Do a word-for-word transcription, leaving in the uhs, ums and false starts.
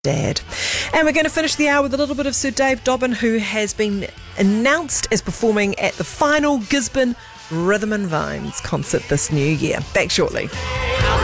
Dad. And we're going to finish the hour with a little bit of Sir Dave Dobbyn, who has been announced as performing at the final Gisborne Rhythm and Vines concert this new year. Back shortly.